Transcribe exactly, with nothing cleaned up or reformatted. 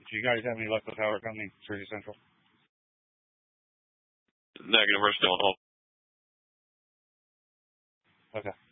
Do you guys have any luck with Howard County, Jersey Central? Negative, we're still on hold. Okay.